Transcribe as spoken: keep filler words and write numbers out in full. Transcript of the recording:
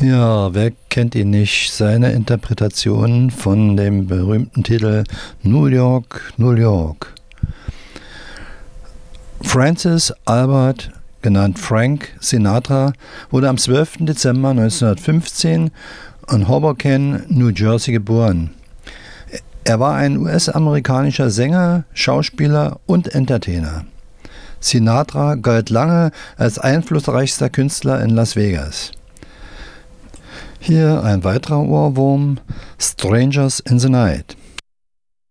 Ja, wer kennt ihn nicht? Seine Interpretation von dem berühmten Titel New York, New York. Francis Albert, genannt Frank Sinatra, wurde am zwölften Dezember neunzehnhundertfünfzehn in Hoboken, New Jersey geboren. Er war ein U S-amerikanischer Sänger, Schauspieler und Entertainer. Sinatra galt lange als einflussreichster Künstler in Las Vegas. Hier ein weiterer Ohrwurm, Strangers in the Night.